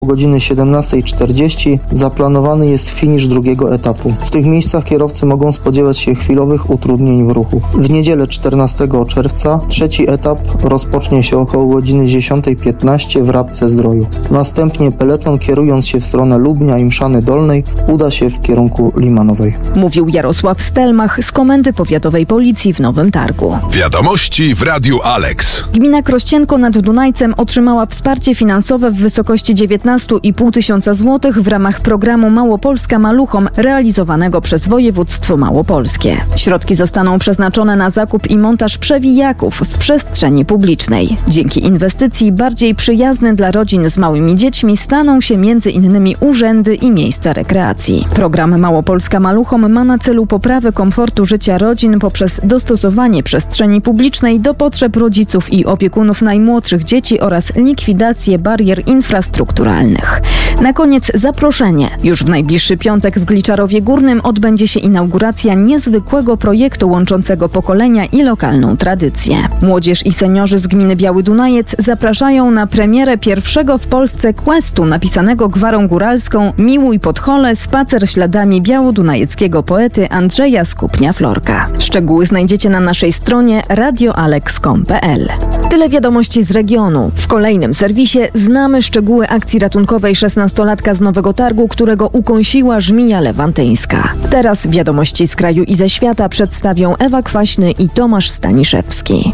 O godziny 17:40 zaplanowany jest finisz drugiego etapu. W tych miejscach kierowcy mogą spodziewać się chwilowych utrudnień w ruchu. W niedzielę 14 czerwca trzeci etap rozpocznie się około godziny 10:15 w Rabce-Zdroju. Następnie peleton, kierując się w stronę Lubnia i Mszany Dolnej, uda się w kierunku Limanowej. Mówił Jarosław Stelmach z Komendy Powiatowej Policji w Nowym Targu. Wiadomości w Radiu Alex. Gmina Krościenko nad Dunajcem otrzymała wsparcie finansowe w wysokości 19,5 tysiąca złotych w ramach programu Małopolska Maluchom realizowanego przez województwo małopolskie. Środki zostaną przeznaczone na zakup i montaż przewijaków w przestrzeni publicznej. Dzięki inwestycji bardziej przyjazne dla rodzin z małymi dziećmi staną się m.in. urzędy i miejsca rekreacji. Program Małopolska Maluchom ma na celu poprawę komfortu życia rodzin poprzez dostosowanie przestrzeni publicznej do potrzeb rodziców i opiekunów najmłodszych dzieci oraz likwidację barier infrastrukturalnych. Na koniec zaproszenie. Już w najbliższy piątek w Gliczarowie Górnym odbędzie się inauguracja niezwykłego projektu łączącego pokolenia i lokalną tradycję. Młodzież i seniorzy z gminy Biały Dunajec zapraszają na premierę pierwszego w Polsce questu napisanego gwarą góralską Miłuj Podhole, spacer śladami białodunajeckiego poety Andrzeja Skupnia-Florka. Szczegóły znajdziecie na naszej stronie radioalex.com.pl. Tyle wiadomości z regionu. W kolejnym serwisie znamy szczegóły akcji ratunkowej 16-latka z Nowego Targu, którego ukąsiła żmija lewantyńska. Teraz wiadomości z kraju i ze świata przedstawią Ewa Kwaśny i Tomasz Staniszewski.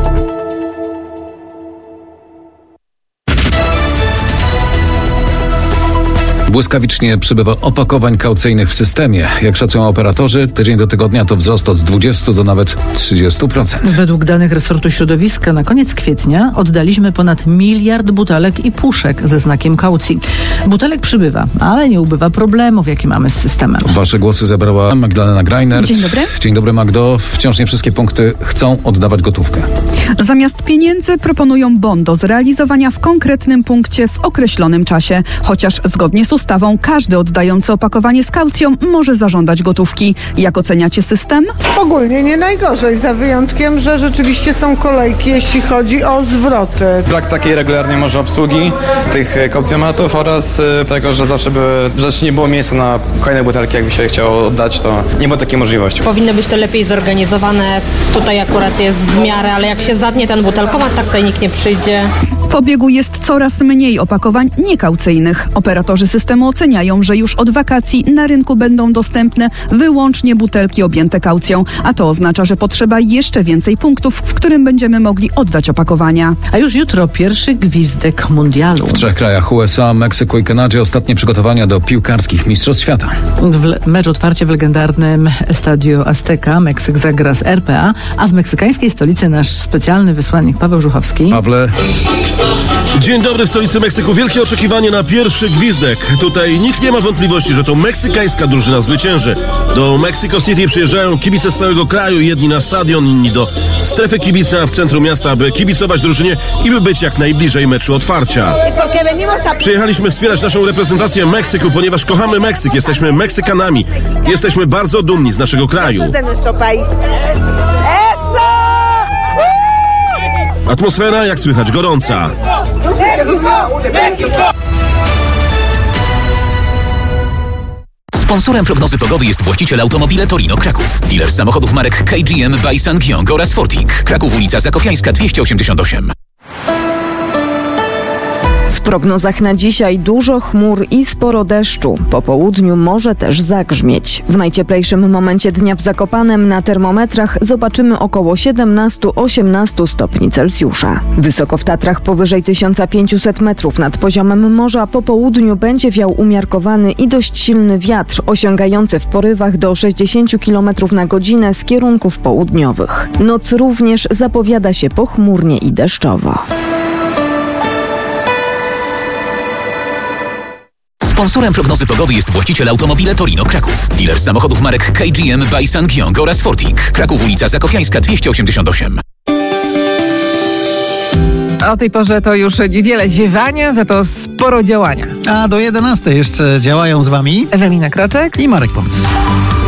Błyskawicznie przybywa opakowań kaucyjnych w systemie. Jak szacują operatorzy, tydzień do tygodnia to wzrost od 20 do nawet 30%. Według danych resortu środowiska na koniec kwietnia oddaliśmy ponad 1 miliard butelek i puszek ze znakiem kaucji. Butelek przybywa, ale nie ubywa problemów, jakie mamy z systemem. Wasze głosy zebrała Magdalena Greinert. Dzień dobry. Dzień dobry, Magdo. Wciąż nie wszystkie punkty chcą oddawać gotówkę. Zamiast pieniędzy proponują bon do zrealizowania w konkretnym punkcie w określonym czasie. Chociaż zgodnie z ustawą każdy oddający opakowanie z kaucją może zażądać gotówki. Jak oceniacie system? Ogólnie nie najgorzej, za wyjątkiem, że rzeczywiście są kolejki, jeśli chodzi o zwroty. Brak takiej regularnej może obsługi tych kaucjomatów oraz tego, że zawsze nie było miejsca na kolejne butelki, jakby się chciało oddać, to nie było takiej możliwości. Powinno być to lepiej zorganizowane. Tutaj akurat jest w miarę, ale jak się zadnie ten butelkomat, tak tutaj nikt nie przyjdzie. W obiegu jest coraz mniej opakowań niekaucyjnych. Operatorzy systemu oceniają, że już od wakacji na rynku będą dostępne wyłącznie butelki objęte kaucją, a to oznacza, że potrzeba jeszcze więcej punktów, w którym będziemy mogli oddać opakowania. A już jutro pierwszy gwizdek mundialu. W 3 krajach USA, Meksyku i Kanadzie ostatnie przygotowania do piłkarskich mistrzostw świata. Mecz otwarcie w legendarnym Estadio Azteca Meksyk zagra z RPA, a w meksykańskiej stolicy nasz specjalny wysłannik Paweł Żuchowski. Pawle. Dzień dobry, w stolicy Meksyku. Wielkie oczekiwanie na pierwszy gwizdek. Tutaj nikt nie ma wątpliwości, że to meksykańska drużyna zwycięży. Do Mexico City przyjeżdżają kibice z całego kraju, jedni na stadion, inni do strefy kibica w centrum miasta, by kibicować drużynie i by być jak najbliżej meczu otwarcia. Przyjechaliśmy wspierać naszą reprezentację Meksyku, ponieważ kochamy Meksyk, jesteśmy Meksykanami. Jesteśmy bardzo dumni z naszego kraju. Atmosfera, jak słychać, gorąca. Sponsorem prognozy pogody jest właściciel Automobile Torino Kraków. Dealer samochodów marek KGM by SsangYong oraz Forting. Kraków, ulica Zakopiańska 288. W prognozach na dzisiaj dużo chmur i sporo deszczu. Po południu może też zagrzmieć. W najcieplejszym momencie dnia w Zakopanem na termometrach zobaczymy około 17-18 stopni Celsjusza. Wysoko w Tatrach powyżej 1500 metrów nad poziomem morza po południu będzie wiał umiarkowany i dość silny wiatr, osiągający w porywach do 60 km na godzinę z kierunków południowych. Noc również zapowiada się pochmurnie i deszczowo. Sponsorem prognozy pogody jest właściciel Automobile Torino Kraków. Dealer samochodów marek KGM by SsangYong oraz Forting. Kraków, ulica Zakopiańska 288. O tej porze to już niewiele ziewania, za to sporo działania. A do 11 jeszcze działają z wami Ewelina Kroczek i Marek Pąc.